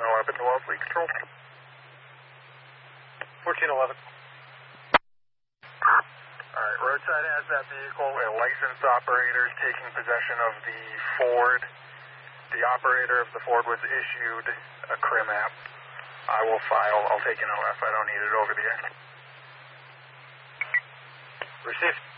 1411 to Wellesley Control. 1411. Alright, roadside has that vehicle. A licensed operator is taking possession of the Ford. The operator of the Ford was issued a CRIM app. I will file. I'll take an OF. I don't need it over the air. Received.